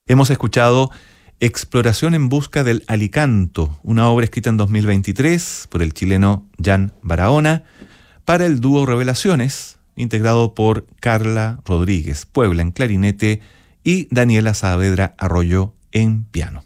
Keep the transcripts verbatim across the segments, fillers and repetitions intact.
Hemos escuchado Exploración en busca del Alicanto, una obra escrita en dos mil veintitrés por el chileno Jan Barahona para el dúo Revelaciones, integrado por Carla Rodríguez Puebla en clarinete y Daniela Saavedra Arroyo en piano.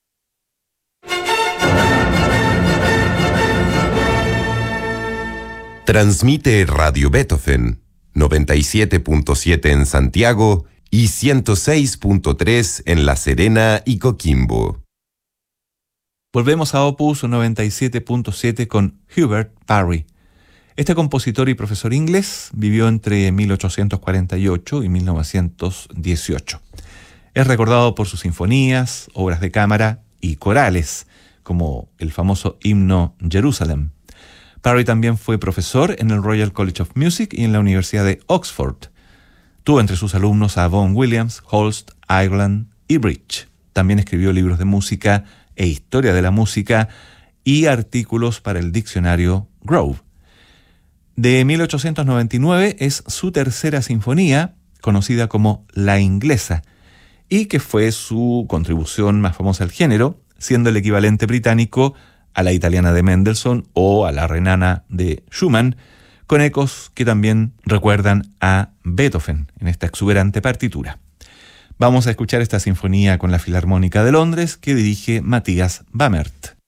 Transmite Radio Beethoven, noventa y siete punto siete en Santiago y ciento seis punto tres en La Serena y Coquimbo. Volvemos a Opus noventa y siete punto siete con Hubert Parry. Este compositor y profesor inglés vivió entre mil ochocientos cuarenta y ocho y mil novecientos dieciocho. Es recordado por sus sinfonías, obras de cámara y corales, como el famoso himno Jerusalem. Parry también fue profesor en el Royal College of Music y en la Universidad de Oxford. Tuvo entre sus alumnos a Vaughan Williams, Holst, Ireland y Bridge. También escribió libros de música e historia de la música y artículos para el diccionario Grove. De mil ochocientos noventa y nueve es su tercera sinfonía, conocida como La Inglesa, y que fue su contribución más famosa al género, siendo el equivalente británico a la italiana de Mendelssohn o a la renana de Schumann, con ecos que también recuerdan a Beethoven en esta exuberante partitura. Vamos a escuchar esta sinfonía con la Filarmónica de Londres que dirige Matthias Bamert.